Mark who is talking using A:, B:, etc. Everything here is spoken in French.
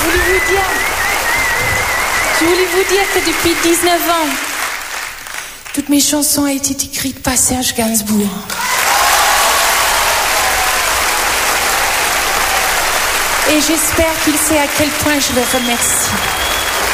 A: voulais vous dire que depuis 19 ans, toutes mes chansons ont été écrites par Serge Gainsbourg. Et j'espère qu'il sait à quel point je le remercie.